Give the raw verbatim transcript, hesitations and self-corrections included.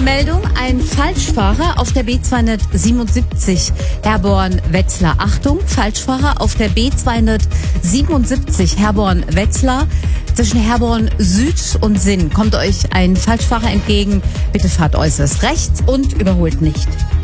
Meldung, ein Falschfahrer auf der B zweihundertsiebenundsiebzig Herborn-Wetzlar. Achtung, Falschfahrer auf der B zweihundertsiebenundsiebzig Herborn-Wetzlar. Zwischen Herborn Süd und Sinn kommt euch ein Falschfahrer entgegen. Bitte fahrt äußerst rechts und überholt nicht.